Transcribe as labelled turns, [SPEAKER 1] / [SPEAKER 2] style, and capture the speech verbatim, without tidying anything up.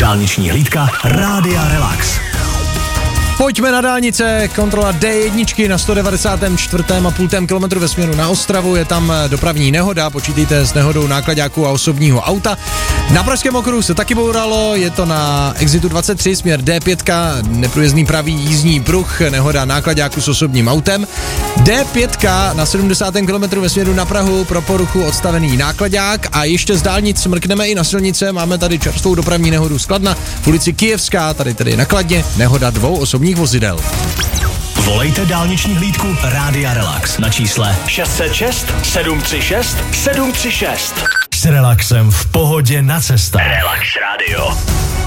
[SPEAKER 1] Dálniční hlídka Rádia Relax.
[SPEAKER 2] Pojďme na dálnice, kontrola D jedna na sto devadesát čtyři a půl kilometru ve směru na Ostravu, je tam dopravní nehoda, počítejte s nehodou nákladáku a osobního auta. Na Pražském okruhu se taky bouralo, je to na exitu dvacet tři, směr D pět, neprůjezdný pravý jízdní pruh, nehoda nákladáku s osobním autem. D pět na sedmdesátém kilometru ve směru na Prahu, pro poruchu odstavený nákladák a ještě z dálnic mrkneme i na silnice, máme tady čerstvou dopravní nehodu z Kladna, v ulici Kyjevská, tady tedy na Kladně, nehoda dvou osobních vozidel.
[SPEAKER 1] Volejte dálniční hlídku Rádia Relax na čísle šest set šest sedm tři šest sedm tři šest. S relaxem v pohodě na cestách. Relax Radio.